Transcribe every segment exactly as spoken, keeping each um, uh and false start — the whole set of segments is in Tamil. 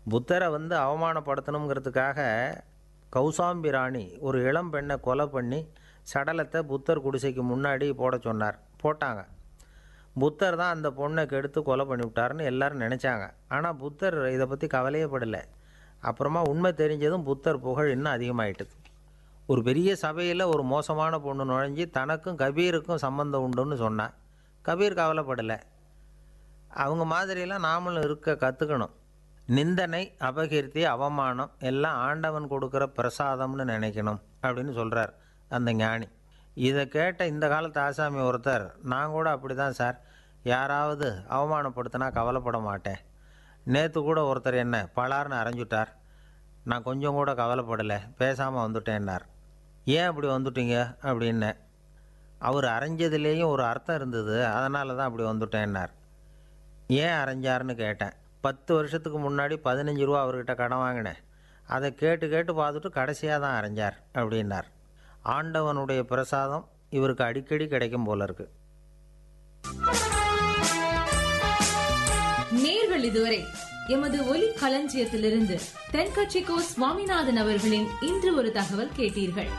புத்தரை வந்து அவமானப்படுத்தணுங்கிறதுக்காக கௌசாம்பி ராணி ஒரு இளம் பெண்ணை கொலை பண்ணி சடலத்தை புத்தர் குடிசைக்கு முன்னாடி போட சொன்னார். போட்டாங்க. புத்தர் தான் அந்த பொண்ணை கெடுத்து கொலை பண்ணிவிட்டார்னு எல்லோரும் நினச்சாங்க. ஆனால் புத்தர் இதை பற்றி கவலையே படலை. அப்புறமா உண்மை தெரிஞ்சதும் புத்தர் புகழ் இன்னும் அதிகமாகிட்டுது. ஒரு பெரிய சபையில் ஒரு மோசமான பொண்ணு நுழைஞ்சி தனக்கும் கபீருக்கும் சம்மந்தம் உண்டுன்னு சொன்னான். கபீர் கவலைப்படலை. அவங்க மாதிரியெல்லாம் நாமளும் இருக்க கற்றுக்கணும். நிந்தனை, அபகீர்த்தி, அவமானம் எல்லாம் ஆண்டவன் கொடுக்குற பிரசாதம்னு நினைக்கணும் அப்படின்னு சொல்கிறார் அந்த ஞானி. இதை கேட்ட இந்த காலத்து ஆசாமி ஒருத்தர், நான் கூட அப்படி தான் சார், யாராவது அவமானப்படுத்தினா கவலைப்பட மாட்டேன். நேற்று கூட ஒருத்தர் என்ன பலார்னு அரைஞ்சுட்டார், நான் கொஞ்சம் கூட கவலைப்படலை, பேசாமல் வந்துட்டேன்னார். ஏன் அப்படி வந்துட்டீங்க அப்படின்னு. அவர் அரைஞ்சதுலேயும் ஒரு அர்த்தம் இருந்தது, அதனால தான் அப்படி வந்துட்டேன்னார். ஏன் அரைஞ்சாருன்னு கேட்டேன். பத்து வருஷத்துக்கு முன்னாடி பதினஞ்சு ரூபா அவர்கிட்ட கடன் வாங்கினேன், அதை கேட்டு கேட்டு பார்த்துட்டு கடைசியாக தான் அரைஞ்சார் அப்படின்னார். ஆண்டவனுடைய பிரசாதம் இவருக்கு அடிக்கடி கிடைக்கும் போல இருக்கு. நேர்கள் இதுவரை எமது ஒலி களஞ்சியத்திலிருந்து தென்கட்சி கோ சுவாமிநாதன் அவர்களின் இன்று ஒரு தகவல் கேட்டீர்கள்.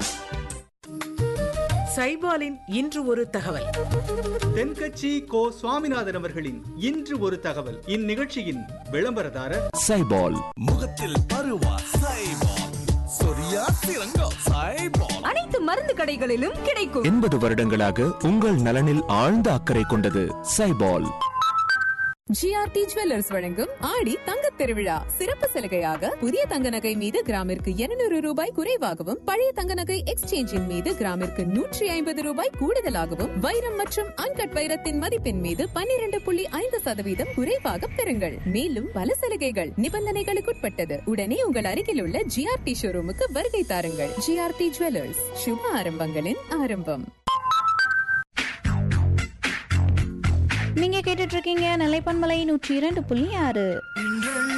சைபாலின் இன்று ஒரு தகவல். தென்கட்சி கோ சுவாமிநாதன் அவர்களின் இன்று ஒரு தகவல். இந்நிகழ்ச்சியின் விளம்பரதாரர் சைபால். முகத்தில் பருவா சைபால், சொரியா சிறங்கா சைபால். அனைத்து மருந்து கடைகளிலும் கிடைக்கும். எண்பது வருடங்களாக உங்கள் நலனில் ஆழ்ந்த அக்கறை கொண்டது சைபால். ஜிஆர்டி ஜுவல்லர்ஸ் வழங்கும் ஆடி தங்கத் திருவிழா சிறப்பு சலுகையாக புதிய தங்க நகை மீது கிராமிற்கு இருநூறு ரூபாய் குறைவாகவும், பழைய தங்க நகை எக்ஸ்சேஞ்சின் மீது கிராமிற்கு நூற்றி ஐம்பது ரூபாய் கூடுதலாகவும், வைரம் மற்றும் அன்கட் வைரத்தின் மதிப்பின் மீது பன்னிரண்டு புள்ளி ஐந்து சதவீதம் குறைவாக பெறுங்கள். மேலும் பல சலுகைகள் நிபந்தனைகளுக்குட்பட்டது. உடனே உங்கள் அருகில் உள்ள ஜிஆர்டி ஷோரூமுக்கு வருகை தாருங்கள். ஜிஆர்டி ஜுவல்லர்ஸ், சுப ஆரம்பங்களின் ஆரம்பம். நீங்க கேட்டுட்டு இருக்கீங்க நிலைப்பன்மலை நூற்றி இரண்டு புள்ளி ஆறு.